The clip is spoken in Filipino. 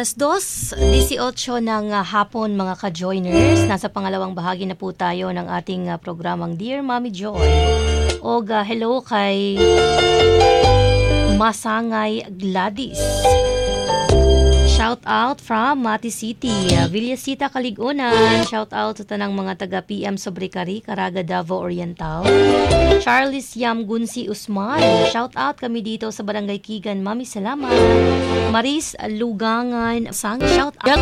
Alas 2:18 ng hapon mga ka-joiners. Nasa pangalawang bahagi na po tayo ng ating programang Dear Mommy Joy. Hello kay Masangay Gladys. Shout out from Mati City, Villasita, Caligunan. Shout out sa tanang mga taga PM Sobrecari, Caraga, Davao Oriental. Charles Yam Gunsi Usman. Shout out kami dito sa Barangay Kigan. Mami, salamat. Maris Lugangan Sang. Shout out